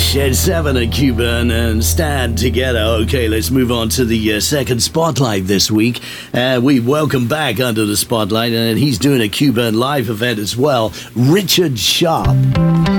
Shed 7 at Q-Burn and Stand Together. Okay, let's move on to the second spotlight this week. We welcome back under the spotlight, and he's doing a Q-Burn live event as well, Richard Sharp.